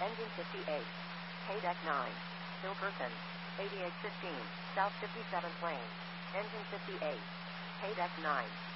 Engine 58. Haydeck 9. Hilkerson. 8815. South 57 Plain. Engine 58. Haydeck 9.